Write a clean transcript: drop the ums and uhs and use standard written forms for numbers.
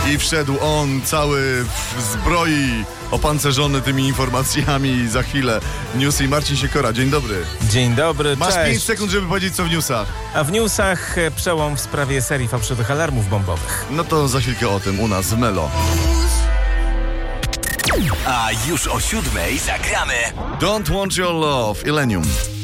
I wszedł on cały w zbroi, opancerzony tymi informacjami. Za chwilę newsy i Marcin Siekora. Dzień dobry. Dzień dobry, Masz cześć. 5 sekund, żeby powiedzieć co w newsach. A w newsach przełom w sprawie serii fałszywych alarmów bombowych. No to za chwilkę o tym u nas w Melo. A już o 7:00 zagramy Don't Want Your Love, Illenium.